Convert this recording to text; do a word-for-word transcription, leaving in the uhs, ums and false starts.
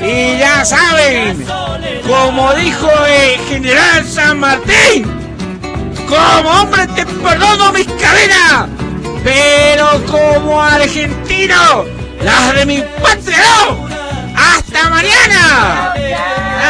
Y ya saben, como dijo el general San Martín, como hombre te perdono mis cadenas, pero como argentino, las de mi patria no. ¡Hasta mañana!